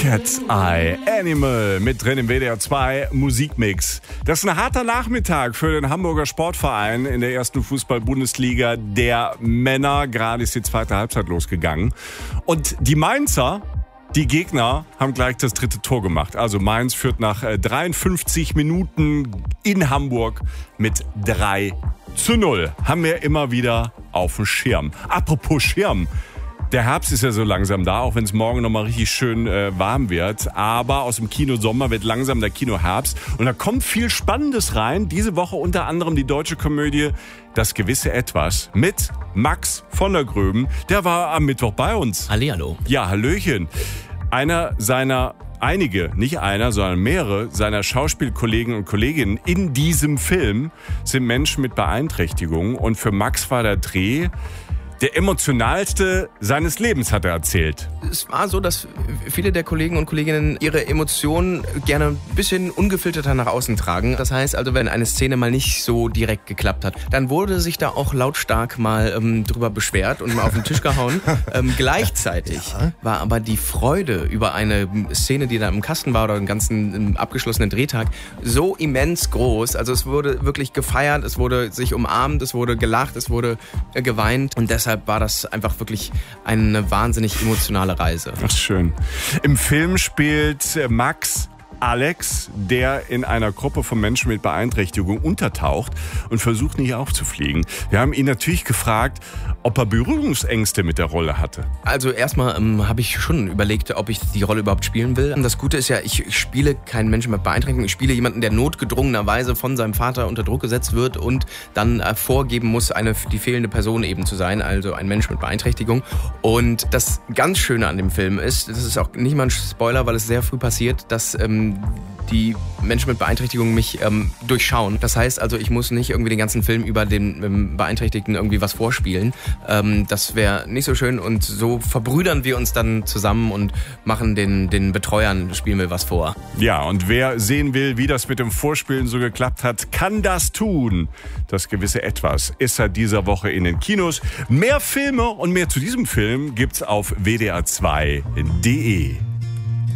Cat's Eye Animal mit drin im WDR 2 Musikmix. Das ist ein harter Nachmittag für den Hamburger Sportverein in der ersten Fußball-Bundesliga der Männer. Gerade ist die zweite Halbzeit losgegangen. Und die Mainzer, die Gegner, haben gleich das dritte Tor gemacht. Also Mainz führt nach 53 Minuten in Hamburg mit 3:0. Haben wir immer wieder auf dem Schirm. Apropos Schirm. Der Herbst ist ja so langsam da, auch wenn es morgen nochmal richtig schön warm wird. Aber aus dem Kino Sommer wird langsam der Kino Herbst. Und da kommt viel Spannendes rein. Diese Woche unter anderem die deutsche Komödie Das gewisse Etwas mit Max von der Gröben. Der war am Mittwoch bei uns. Hallihallo. Ja, hallöchen. Nicht einer, sondern mehrere seiner Schauspielkollegen und Kolleginnen in diesem Film sind Menschen mit Beeinträchtigungen. Und für Max war der Dreh der emotionalste seines Lebens, hat er erzählt. Es war so, dass viele der Kollegen und Kolleginnen ihre Emotionen gerne ein bisschen ungefilterter nach außen tragen. Das heißt also, wenn eine Szene mal nicht so direkt geklappt hat, dann wurde sich da auch lautstark mal drüber beschwert und mal auf den Tisch gehauen. Gleichzeitig war aber die Freude über eine Szene, die da im Kasten war oder einen ganzen abgeschlossenen Drehtag, so immens groß. Also es wurde wirklich gefeiert, es wurde sich umarmt, es wurde gelacht, es wurde geweint und deshalb war das einfach wirklich eine wahnsinnig emotionale Reise. Ach, schön. Im Film spielt Max Alex, der in einer Gruppe von Menschen mit Beeinträchtigung untertaucht und versucht nicht aufzufliegen. Wir haben ihn natürlich gefragt, ob er Berührungsängste mit der Rolle hatte. Also erstmal habe ich schon überlegt, ob ich die Rolle überhaupt spielen will. Das Gute ist ja, ich spiele keinen Menschen mit Beeinträchtigung. Ich spiele jemanden, der notgedrungenerweise von seinem Vater unter Druck gesetzt wird und dann vorgeben muss, die fehlende Person eben zu sein, also ein Mensch mit Beeinträchtigung. Und das ganz Schöne an dem Film ist, das ist auch nicht mal ein Spoiler, weil es sehr früh passiert, dass die Menschen mit Beeinträchtigung mich durchschauen. Das heißt also, ich muss nicht irgendwie den ganzen Film über den Beeinträchtigten irgendwie was vorspielen. Das wäre nicht so schön und so verbrüdern wir uns dann zusammen und machen den Betreuern, spielen wir was vor. Ja, und wer sehen will, wie das mit dem Vorspielen so geklappt hat, kann das tun. Das gewisse Etwas ist seit dieser Woche in den Kinos. Mehr Filme und mehr zu diesem Film gibt's auf wdr2.de.